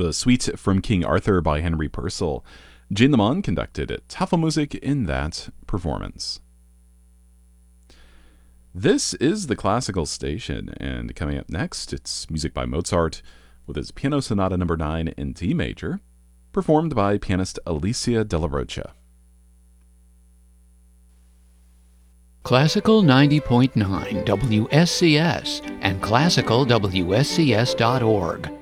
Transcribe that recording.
the Suite from King Arthur by Henry Purcell. Gene Lemon conducted Tafelmusik in that performance. This is the Classical Station, and coming up next, it's music by Mozart with his Piano Sonata No. 9 in D major, performed by pianist Alicia Della Rocha. Classical 90.9 WSCS and classicalwscs.org.